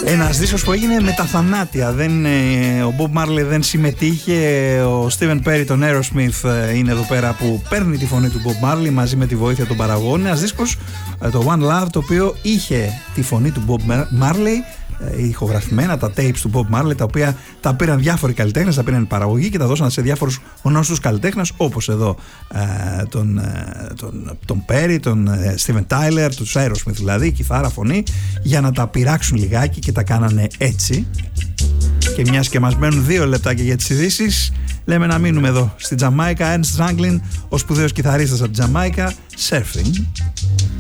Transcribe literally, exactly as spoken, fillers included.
Ένας δίσκος που έγινε με τα θανάτια. Δεν, ο Bob Marley δεν συμμετείχε. Ο Steven Perry, τον Aerosmith, είναι εδώ πέρα που παίρνει τη φωνή του Bob Marley μαζί με τη βοήθεια των παραγών. Ένας δίσκος, το One Love, το οποίο είχε τη φωνή του Bob Marley, ηχογραφημένα, τα tapes του Bob Marley, τα οποία τα πήραν διάφοροι καλλιτέχνες, τα πήραν παραγωγή και τα δώσαν σε διάφορους γνωστούς καλλιτέχνες, όπως εδώ ε, τον, ε, τον, τον Perry, τον ε, Steven Tyler, τους Aerosmith δηλαδή, κιθάρα, φωνή, για να τα πειράξουν λιγάκι και τα κάνανε έτσι. Και μιας και μας μένουν δύο λεπτάκια για τις ειδήσεις, λέμε να μείνουμε εδώ στη Τζαμάικα. Ernst Ranglin, ο σπουδαίος κιθαρίστας από τη Τζαμάικα, Surfing.